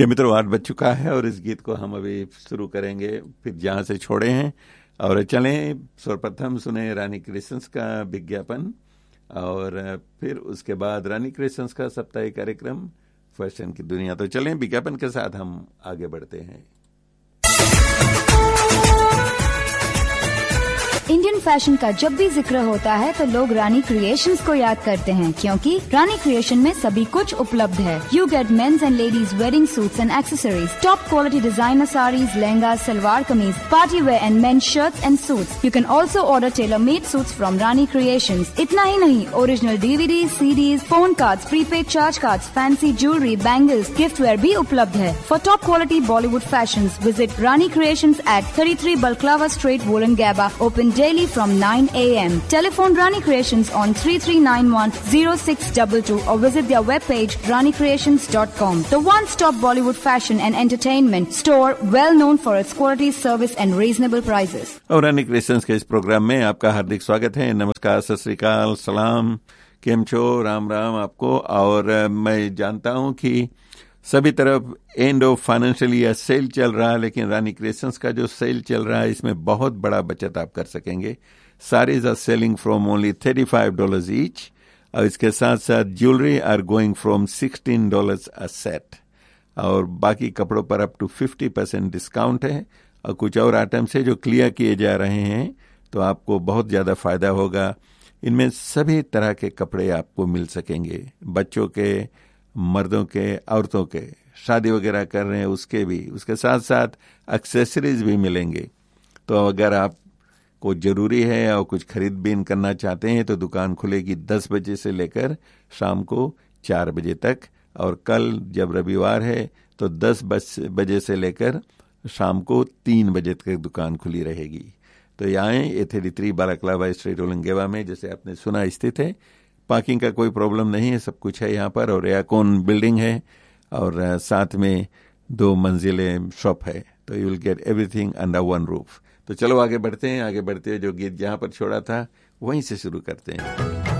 ये मित्रों 8 बज चुका है और इस गीत को हम अभी शुरू करेंगे फिर जहां से छोड़े हैं। और चलें सर्वप्रथम सुने रानी क्रिएशंस का विज्ञापन और फिर उसके बाद रानी क्रिएशंस का साप्ताहिक कार्यक्रम फैशन की दुनिया। तो चलें विज्ञापन के साथ हम आगे बढ़ते हैं। इंडियन फैशन का जब भी जिक्र होता है तो लोग रानी क्रिएशंस को याद करते हैं, क्योंकि रानी क्रिएशन में सभी कुछ उपलब्ध है। You get mains and ladies wedding suits and accessories, top quality designer saris, lehenga, salwar kameez, party wear and mains shirts and suits. You can also order tailor made suits from Rani creations. इतना ही नहीं, original DVD, CDs, phone cards, prepaid charge cards, fancy jewellery, bangles, gift where भी उपलब्ध है। For top quality Bollywood fashions visit Rani creations eight 33 Balaclava Street, Wollongabba, open daily from 9 a.m. Telephone Rani Creations on 3391-0622 or visit their webpage ranicreations.com. The one-stop Bollywood fashion and entertainment store, well known for its quality, service and reasonable prices. और रानी creations के इस programme में आपका हार्दिक स्वागत है। नमस्कार, सत श्री अकाल, सलाम, केम छो, राम राम आपको। और मैं जानता हूं कि सभी तरफ end of financial year cell चल रहा है, लेकिन रानी क्रिएशंस का जो सेल चल रहा है इसमें बहुत बड़ा बचत आप कर सकेंगे। Saris are selling from only $35 each और इसके साथ साथ jewellery are going from $16 a set और बाकी कपड़ों पर अप टू 50% डिस्काउंट है। और कुछ और आइटम्स है जो क्लियर किए जा रहे हैं, तो आपको बहुत ज़्यादा फायदा होगा। इनमें सभी तरह के कपड़े आपको मिल सकेंगे, बच्चों के, मर्दों के, औरतों के, शादी वगैरह कर रहे हैं उसके भी, उसके साथ साथ एक्सेसरीज भी मिलेंगे। तो अगर आपको जरूरी है और कुछ खरीद बीन करना चाहते हैं तो दुकान खुलेगी 10 बजे से लेकर शाम को 4 बजे तक। और कल जब रविवार है तो 10 बजे से लेकर शाम को 3 बजे तक दुकान खुली रहेगी। तो यहाँ 33 Balaclava Street, Wollongabba में, जैसे आपने सुना, स्थित है। पार्किंग का कोई प्रॉब्लम नहीं है, सब कुछ है यहाँ पर। और एयरकॉन बिल्डिंग है और साथ में 2 मंजिलें शॉप है। तो you will get everything under one roof. तो चलो आगे बढ़ते हैं। आगे बढ़ते हैं, जो गीत जहाँ पर छोड़ा था वहीं से शुरू करते हैं।